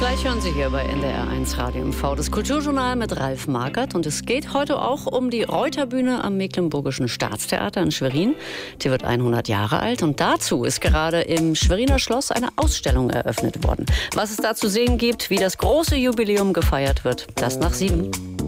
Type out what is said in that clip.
Gleich hören Sie hier bei NDR1 Radio MV das Kulturjournal mit Ralf Markert. Und es geht heute auch um die Reuterbühne am Mecklenburgischen Staatstheater in Schwerin. Die wird 100 Jahre alt und dazu ist gerade im Schweriner Schloss eine Ausstellung eröffnet worden. Was es da zu sehen gibt, wie das große Jubiläum gefeiert wird, das nach 7.